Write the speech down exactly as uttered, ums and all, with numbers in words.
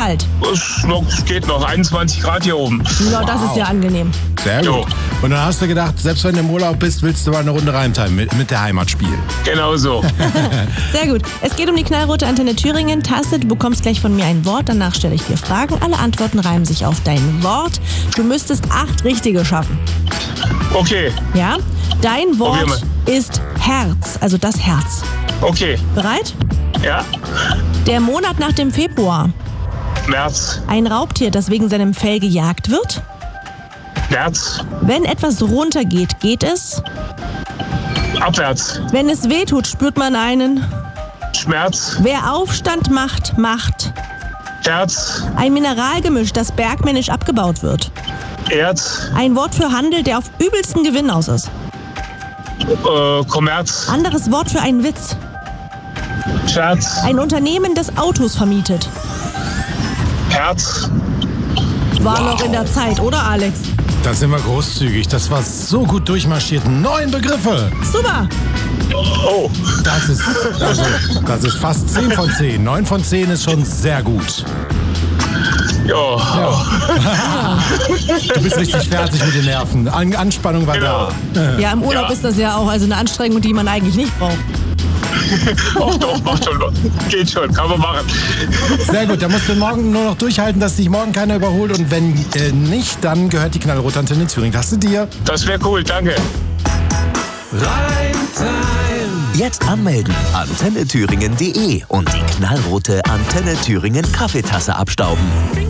kalt? Es noch- es geht noch, einundzwanzig Grad hier oben. Ja, das ist ja angenehm. Sehr Jo. gut. Und dann hast du gedacht, selbst wenn du im Urlaub bist, willst du mal eine Runde Reimtime mit, mit der Heimat spielen. Genau so. Sehr gut. Es geht um die knallrote Antenne Thüringen. Taste, du bekommst gleich von mir ein Wort, danach stelle ich dir Fragen. Alle Antworten reimen sich auf dein Wort. Du müsstest acht richtige schaffen. Okay, Ja? Dein Probieren Wort ist Herz, also das Herz. okay. Bereit? Ja, Der Monat nach dem Februar. März, Ein Raubtier, das wegen seinem Fell gejagt wird. März, Wenn etwas runtergeht, geht es. abwärts, Wenn es weh tut, spürt man einen. Schmerz, Wer Aufstand macht, macht. Herz, Ein Mineralgemisch, das bergmännisch abgebaut wird. Erz, Ein Wort für Handel, der auf übelsten Gewinn aus ist. äh, Kommerz, Anderes Wort für einen Witz. Scherz, Ein Unternehmen, das Autos vermietet. Herz. War noch in der Zeit, oder Alex? Da sind wir großzügig. Das war so gut durchmarschiert. Neun Begriffe. Super. Oh, Das ist, also, das ist fast zehn von zehn. Neun von zehn ist schon sehr gut. ja. Du bist richtig fertig mit den Nerven. An Anspannung war Genau. da. Ja, im Urlaub Ja. ist das ja auch also eine Anstrengung, die man eigentlich nicht braucht. Doch, doch, macht schon. Geht schon, kann man machen. Sehr gut, da musst du morgen nur noch durchhalten, dass dich morgen keiner überholt. Und wenn äh, nicht, dann gehört die knallrote Antenne Thüringen. Das du dir. Das wäre cool, danke. Jetzt anmelden. antenne thüringen punkt de und die knallrote Antenne Thüringen Kaffeetasse abstauben.